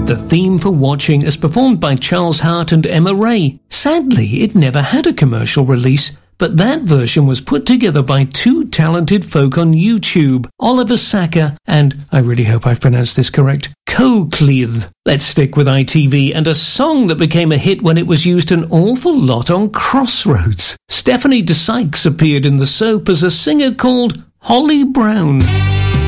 The theme for Watching is performed by Charles Hart and Emma Ray. Sadly, it never had a commercial release, but that version was put together by two talented folk on YouTube, Oliver Sacca and, I really hope I've pronounced this correct, Coclith. Let's stick with ITV and a song that became a hit when it was used an awful lot on Crossroads. Stephanie de Sykes appeared in the soap as a singer called Holly Brown.